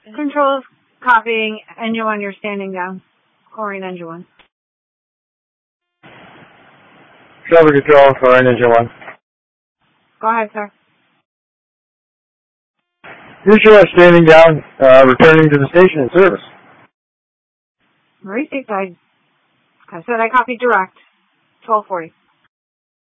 Controls copying. Engine 1, you're standing down. Chlorine Engine 1. Traffic control, Chlorine Engine 1. Go ahead, sir. Usually standing down, returning to the station in service. Marie stateside. I said I copied direct. 1240.